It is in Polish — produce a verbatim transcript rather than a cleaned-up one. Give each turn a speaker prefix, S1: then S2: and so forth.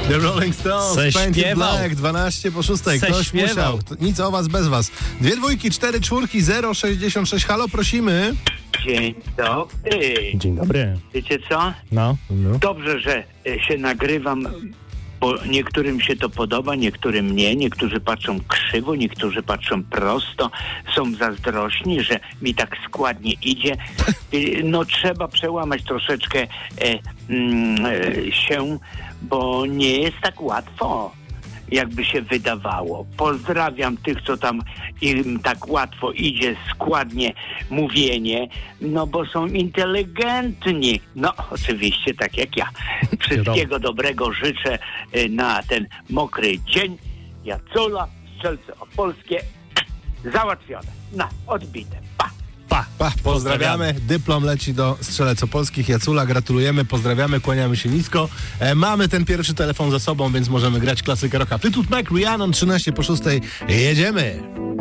S1: The Rolling Stones, Painted Black, dwanaście po szóstej. Ktoś
S2: śpiewał.
S1: musiał. Nic o was bez was. Dwie dwójki, cztery czwórki, zero sześćdziesiąt sześć. Halo, prosimy.
S3: Dzień dobry.
S2: Dzień dobry.
S3: Wiecie co?
S2: No.
S1: No.
S3: Dobrze, że e, się nagrywam, bo niektórym się to podoba, niektórym nie. Niektórzy patrzą krzywo, niektórzy patrzą prosto. Są zazdrośni, że mi tak składnie idzie. E, No trzeba przełamać troszeczkę e, mm, e, się, bo nie jest tak łatwo, jakby się wydawało. Pozdrawiam tych, co tam im tak łatwo idzie, składnie mówienie, no bo są inteligentni. No, oczywiście tak jak ja. Wszystkiego dobrego życzę y, na ten mokry dzień. Jacula, Strzelce Opolskie, załatwione. No, odbite. Pa!
S2: Pa.
S1: Pa, pozdrawiamy. Dyplom leci do Strzelec Opolskich. Jacula, gratulujemy, pozdrawiamy, kłaniamy się nisko. E, mamy ten pierwszy telefon za sobą, więc możemy grać klasykę rocka. Fleetwood Mac, Rhiannon, trzynaście po szóstej. Jedziemy!